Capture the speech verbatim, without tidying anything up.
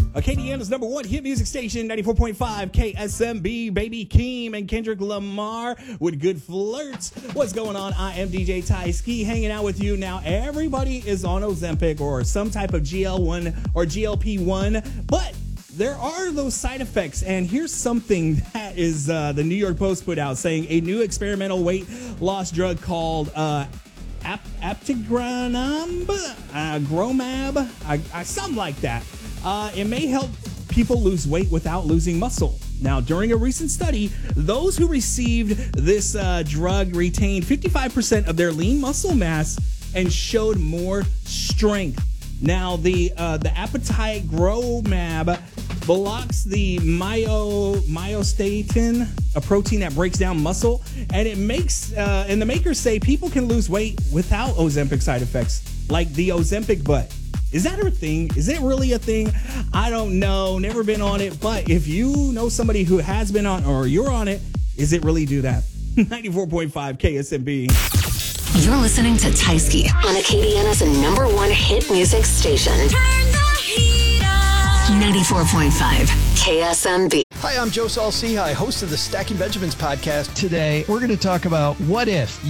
Acadiana's number one hit music station, ninety-four point five K S M B. Baby Keem and Kendrick Lamar with Good Flirts. What's going on? I am D J Ty Ski hanging out with you. Now, everybody is on Ozempic or some type of G L one or G L P one, but there are those side effects, and here's something that is uh, the New York Post put out saying a new experimental weight loss drug called uh, Ap- Aptegromab, uh, Gromab, uh, uh, something like that. Uh, it may help people lose weight without losing muscle. Now, during a recent study, those who received this uh, drug retained fifty-five percent of their lean muscle mass and showed more strength. Now, the uh, the Appetite Gromab blocks the myo, myostatin, a protein that breaks down muscle, and it makes, uh, and the makers say people can lose weight without Ozempic side effects, like the Ozempic butt. Is that a thing? Is it really a thing? I don't know. Never been on it. But if you know somebody who has been on or you're on it, is it really do that? ninety-four point five K S M B. You're listening to Tyski on Acadiana's number one hit music station. Turn the heat up. ninety-four point five K S M B. Hi, I'm Joe Saul-Sehy, host of the Stacking Benjamins podcast. Today, we're going to talk about what if